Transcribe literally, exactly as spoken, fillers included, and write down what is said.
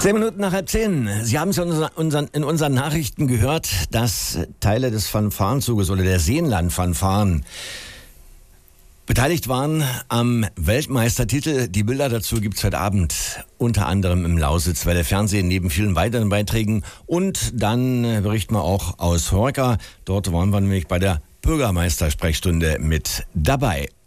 Zehn Minuten nach halb zehn. Sie haben es in, unseren, in unseren Nachrichten gehört, dass Teile des Fanfarenzuges oder der Seenland-Fanfaren beteiligt waren am Weltmeistertitel. Die Bilder dazu gibt es heute Abend unter anderem im Lausitzwelle Fernsehen neben vielen weiteren Beiträgen. Und dann berichten wir auch aus Horka. Dort waren wir nämlich bei der Bürgermeistersprechstunde mit dabei.